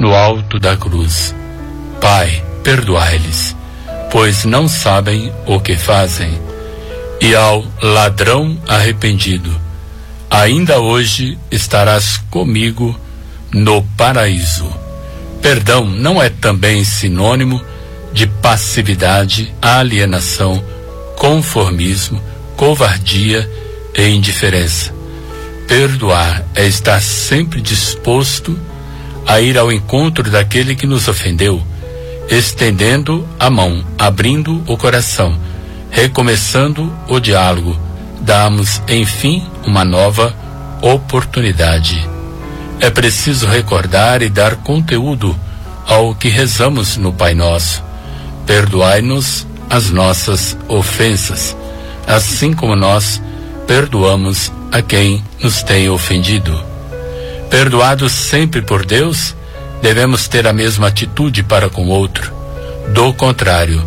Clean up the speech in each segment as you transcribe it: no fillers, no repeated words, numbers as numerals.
no alto da cruz. Pai, perdoai-lhes, pois não sabem o que fazem. E ao ladrão arrependido, ainda hoje estarás comigo no paraíso. Perdão não é também sinônimo de passividade, alienação, conformismo, covardia e indiferença. Perdoar é estar sempre disposto a ir ao encontro daquele que nos ofendeu, estendendo a mão, abrindo o coração, recomeçando o diálogo. Damos, enfim, uma nova oportunidade. É preciso recordar e dar conteúdo ao que rezamos no Pai Nosso. Perdoai-nos as nossas ofensas, assim como nós perdoamos a quem nos tem ofendido. Perdoados sempre por Deus, devemos ter a mesma atitude para com o outro. Do contrário,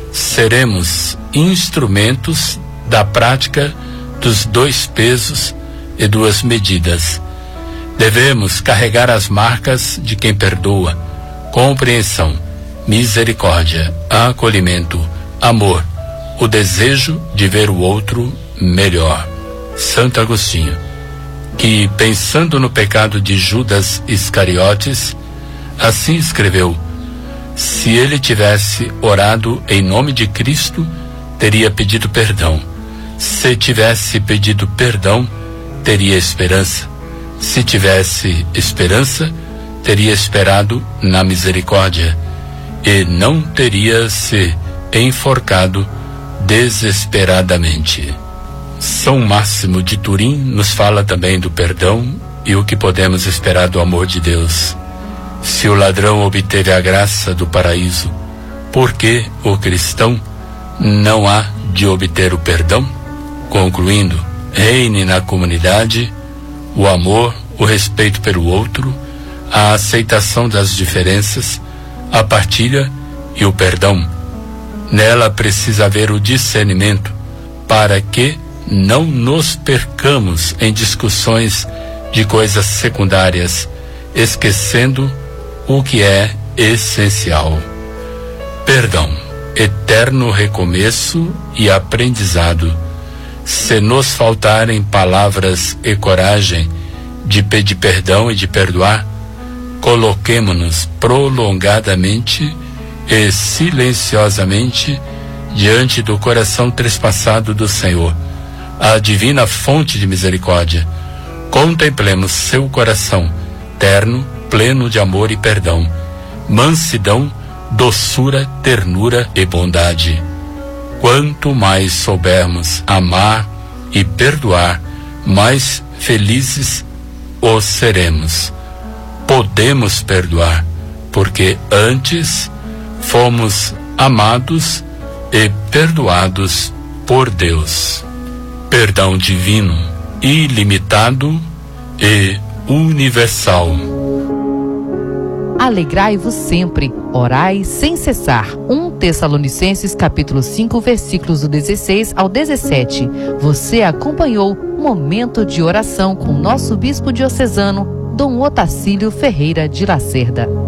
seremos instrumentos da prática dos 2 pesos e 2 medidas. Devemos carregar as marcas de quem perdoa: compreensão, misericórdia, acolhimento, amor, o desejo de ver o outro melhor. Santo Agostinho, que, pensando no pecado de Judas Iscariotes, assim escreveu: se ele tivesse orado em nome de Cristo, teria pedido perdão. Se tivesse pedido perdão, teria esperança. Se tivesse esperança, teria esperado na misericórdia, e não teria se enforcado desesperadamente. São Máximo de Turim nos fala também do perdão e o que podemos esperar do amor de Deus. Se o ladrão obteve a graça do paraíso, por que o cristão não há de obter o perdão? Concluindo, reine na comunidade o amor, o respeito pelo outro, a aceitação das diferenças, a partilha e o perdão. Nela precisa haver o discernimento para que não nos percamos em discussões de coisas secundárias, esquecendo o que é essencial. Perdão, eterno recomeço e aprendizado. Se nos faltarem palavras e coragem de pedir perdão e de perdoar, coloquemo-nos prolongadamente e silenciosamente diante do coração trespassado do Senhor, a divina fonte de misericórdia. Contemplemos seu coração terno, pleno de amor e perdão, mansidão, doçura, ternura e bondade. Quanto mais soubermos amar e perdoar, mais felizes os seremos. Podemos perdoar, porque antes fomos amados e perdoados por Deus. Perdão divino, ilimitado e universal. Alegrai-vos sempre, orai sem cessar. 1 Tessalonicenses capítulo 5, versículos do 16 ao 17. Você acompanhou Momento de Oração com nosso bispo diocesano, Dom Otacílio Ferreira de Lacerda.